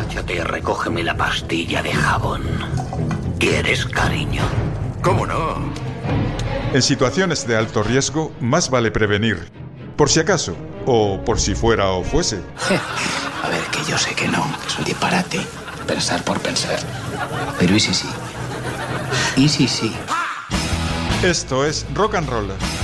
Márchate y recógeme la pastilla de jabón. ¿Quieres, cariño? ¿Cómo no? En situaciones de alto riesgo, más vale prevenir. Por si acaso, o por si fuera o fuese. A ver, que yo sé que no, que es un disparate. Pensar por pensar. Pero ¿y si sí? ¿Y si sí? Esto es Rock and Roll.